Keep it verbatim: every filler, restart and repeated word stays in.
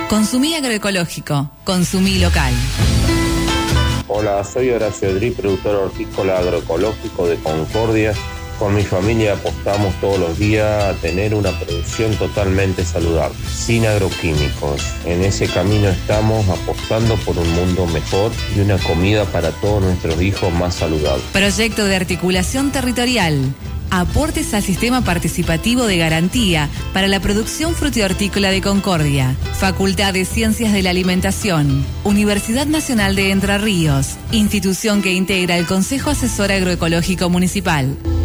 Consumí agroecológico, consumí local. Hola, soy Horacio Edrí, productor hortícola agroecológico de Concordia. Con mi familia apostamos todos los días a tener una producción totalmente saludable, sin agroquímicos. En ese camino estamos apostando por un mundo mejor y una comida para todos nuestros hijos más saludable. Proyecto de articulación territorial. Aportes al sistema participativo de garantía para la producción frutihortícola de Concordia. Facultad de Ciencias de la Alimentación. Universidad Nacional de Entre Ríos. Institución que integra el Consejo Asesor Agroecológico Municipal.